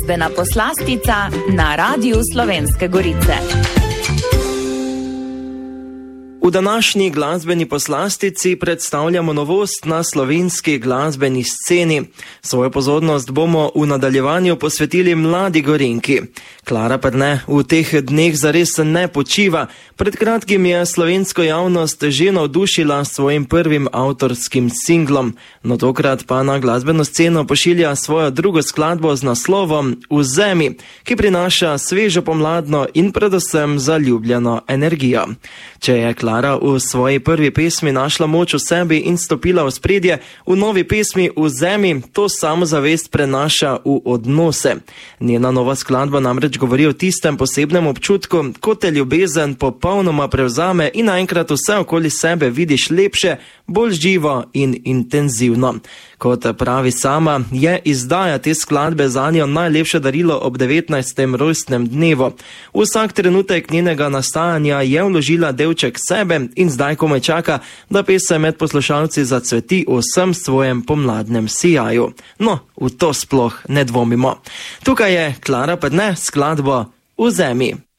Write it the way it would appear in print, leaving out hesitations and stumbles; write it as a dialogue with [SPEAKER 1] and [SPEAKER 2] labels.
[SPEAKER 1] Glasbena poslastica na Radiu Slovenske Gorice.
[SPEAKER 2] V današnji glasbeni poslastici predstavljamo novost na slovenski glasbeni sceni. Svojo pozornost bomo v nadaljevanju posvetili mladi Gorenjki. Klara Perne v teh dneh zares ne počiva. Pred kratkim je slovensko javnost že navdušila s svojim prvim avtorskim singlom, no tokrat pa na glasbeno sceno pošilja svojo drugo skladbo z naslovom Vzemi, ki prinaša svežo pomladno in predvsem zaljubljeno energijo. Če je Klara v svoji prvi pesmi našla moč v sebi in stopila v spredje, v novi pesmi Vzemi to samozavest prenaša v odnose. Njena nova skladba namreč govori o tistem posebnem občutku, ko te ljubezen popolnoma prevzame in naenkrat vse okoli sebe vidiš lepše, bolj živo in intenzivno. Kot pravi sama, je izdaja te skladbe zanjo najlepše darilo ob 19. rojstnem dnevu. Vsak trenutek njenega nastajanja je vložila delček sebe in zdaj komaj čaka, da pesem med poslušalci zacveti v vsem svojem pomladnem sijaju. No, v to sploh ne dvomimo. Tukaj je Klara Perne s skladbo Vzemi.